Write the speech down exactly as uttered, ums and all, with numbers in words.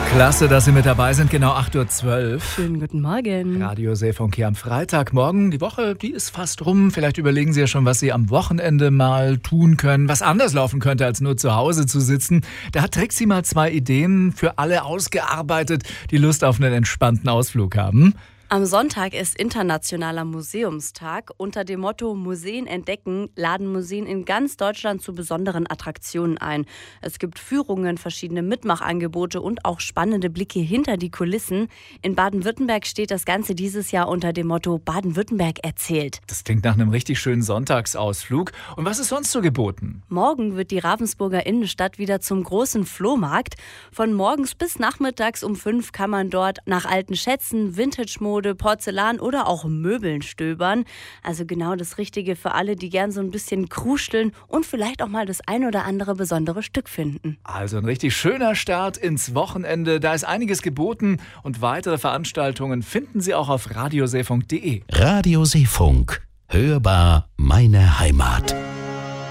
Klasse, dass Sie mit dabei sind, genau acht Uhr zwölf. Schönen guten Morgen. Radio Seefunk hier am Freitagmorgen. Die Woche, die ist fast rum. Vielleicht überlegen Sie ja schon, was Sie am Wochenende mal tun können, was anders laufen könnte, als nur zu Hause zu sitzen. Da hat Trixie mal zwei Ideen für alle ausgearbeitet, die Lust auf einen entspannten Ausflug haben. Am Sonntag ist Internationaler Museumstag. Unter dem Motto Museen entdecken laden Museen in ganz Deutschland zu besonderen Attraktionen ein. Es gibt Führungen, verschiedene Mitmachangebote und auch spannende Blicke hinter die Kulissen. In Baden-Württemberg steht das Ganze dieses Jahr unter dem Motto Baden-Württemberg erzählt. Das klingt nach einem richtig schönen Sonntagsausflug. Und was ist sonst so geboten? Morgen wird die Ravensburger Innenstadt wieder zum großen Flohmarkt. Von morgens bis nachmittags um fünf kann man dort nach alten Schätzen, Vintage-Mode, Porzellan oder auch Möbeln stöbern. Also genau das Richtige für alle, die gern so ein bisschen kruscheln und vielleicht auch mal das ein oder andere besondere Stück finden. Also ein richtig schöner Start ins Wochenende. Da ist einiges geboten und weitere Veranstaltungen finden Sie auch auf radioseefunk punkt de. Radio Seefunk. Hörbar meine Heimat.